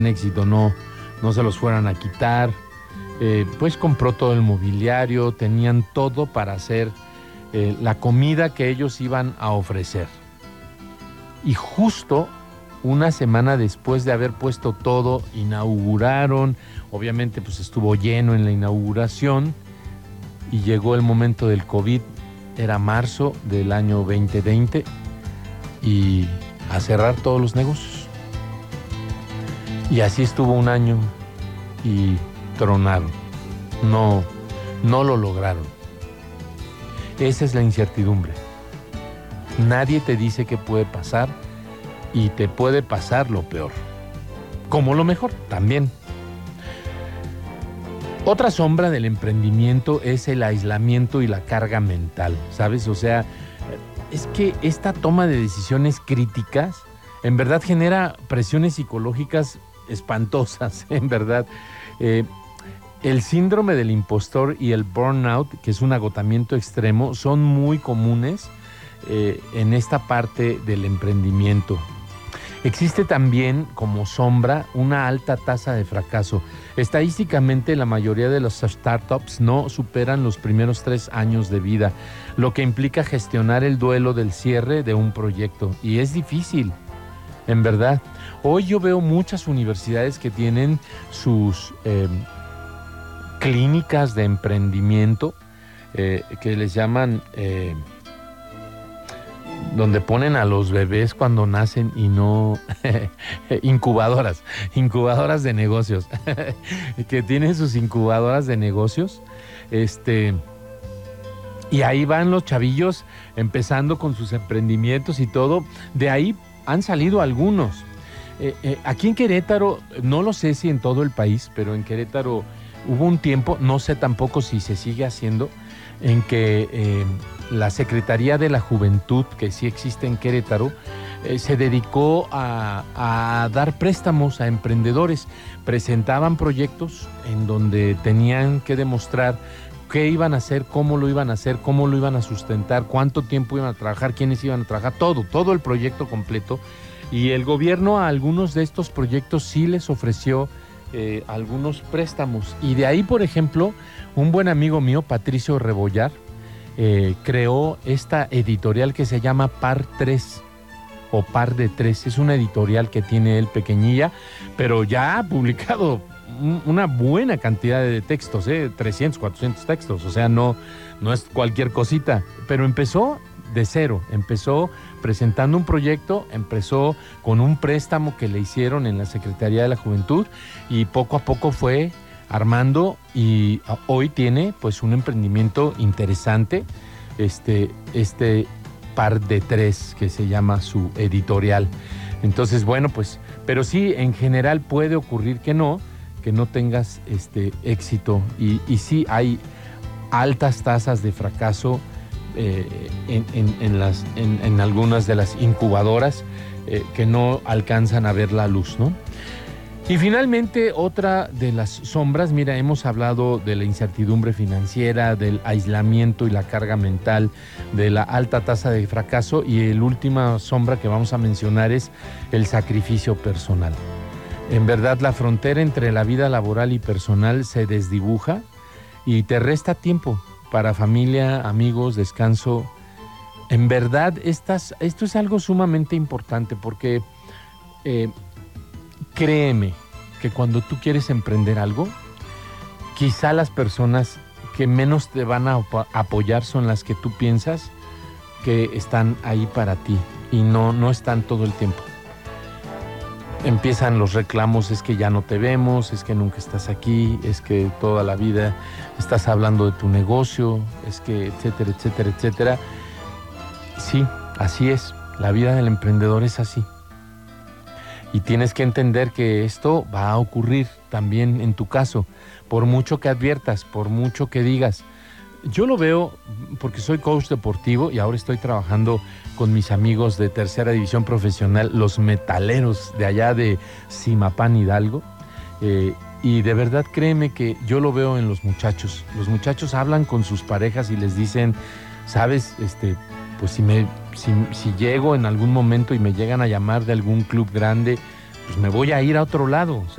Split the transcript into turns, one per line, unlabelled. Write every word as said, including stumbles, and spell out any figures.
éxito no, no se los fueran a quitar. Eh, pues compró todo el mobiliario, tenían todo para hacer eh, la comida que ellos iban a ofrecer. Y justo una semana después de haber puesto todo, inauguraron. Obviamente pues estuvo lleno en la inauguración y llegó el momento del COVID. Era marzo del año veinte veinte y a cerrar todos los negocios. Y así estuvo un año y tronaron. No, no lo lograron. Esa es la incertidumbre. Nadie te dice qué puede pasar y te puede pasar lo peor. Como lo mejor, también. Otra sombra del emprendimiento es el aislamiento y la carga mental, ¿sabes? O sea, es que esta toma de decisiones críticas en verdad genera presiones psicológicas espantosas, en verdad. Eh, el síndrome del impostor y el burnout, que es un agotamiento extremo, son muy comunes eh, en esta parte del emprendimiento. Existe también como sombra una alta tasa de fracaso. Estadísticamente, la mayoría de los startups no superan los primeros tres años de vida, lo que implica gestionar el duelo del cierre de un proyecto. Y es difícil, en verdad. Hoy yo veo muchas universidades que tienen sus eh, clínicas de emprendimiento, eh, que les llaman... Eh, donde ponen a los bebés cuando nacen y no incubadoras, incubadoras de negocios, que tienen sus incubadoras de negocios, este, y ahí van los chavillos empezando con sus emprendimientos y todo. De ahí han salido algunos. Eh, eh, aquí en Querétaro, no lo sé si en todo el país, pero en Querétaro hubo un tiempo, no sé tampoco si se sigue haciendo, en que eh, la Secretaría de la Juventud, que sí existe en Querétaro, eh, se dedicó a, a dar préstamos a emprendedores. Presentaban proyectos en donde tenían que demostrar qué iban a hacer, cómo lo iban a hacer, cómo lo iban a sustentar, cuánto tiempo iban a trabajar, quiénes iban a trabajar, todo, todo el proyecto completo. Y el gobierno a algunos de estos proyectos sí les ofreció eh, algunos préstamos. Y de ahí, por ejemplo, un buen amigo mío, Patricio Rebollar, eh, creó esta editorial que se llama Par tres o Par de Tres. Es una editorial que tiene él pequeñilla, pero ya ha publicado una buena cantidad de textos, ¿eh? trescientos, cuatrocientos textos, o sea, no, no es cualquier cosita, pero empezó de cero, empezó presentando un proyecto, empezó con un préstamo que le hicieron en la Secretaría de la Juventud y poco a poco fue armando y hoy tiene pues un emprendimiento interesante, este, este Par de Tres que se llama su editorial. Entonces, bueno, pues, pero sí, en general puede ocurrir que no, que no tengas este éxito y, y sí hay altas tasas de fracaso eh, en, en, en, las, en, en algunas de las incubadoras eh, que no alcanzan a ver la luz, ¿no? Y finalmente, otra de las sombras, mira, hemos hablado de la incertidumbre financiera, del aislamiento y la carga mental, de la alta tasa de fracaso, y la última sombra que vamos a mencionar es el sacrificio personal. En verdad, la frontera entre la vida laboral y personal se desdibuja y te resta tiempo para familia, amigos, descanso. En verdad, estas, esto es algo sumamente importante porque eh, créeme que cuando tú quieres emprender algo, quizá las personas que menos te van a apoyar son las que tú piensas que están ahí para ti y no, no están todo el tiempo. Empiezan los reclamos, es que ya no te vemos, es que nunca estás aquí, es que toda la vida estás hablando de tu negocio, es que etcétera, etcétera, etcétera. Sí, así es, la vida del emprendedor es así. Y tienes que entender que esto va a ocurrir también en tu caso, por mucho que adviertas, por mucho que digas. Yo lo veo porque soy coach deportivo y ahora estoy trabajando con mis amigos de tercera división profesional, los metaleros de allá de Zimapán, Hidalgo. Eh, y de verdad créeme que yo lo veo en los muchachos. Los muchachos hablan con sus parejas y les dicen, sabes, este, pues si, me, si, si llego en algún momento y me llegan a llamar de algún club grande, pues me voy a ir a otro lado. O sea,